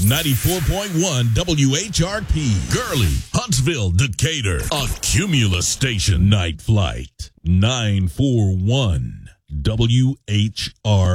94.1 WHRP, Gurley, Huntsville, Decatur, a Cumulus station. Night Flight, 941 WHR.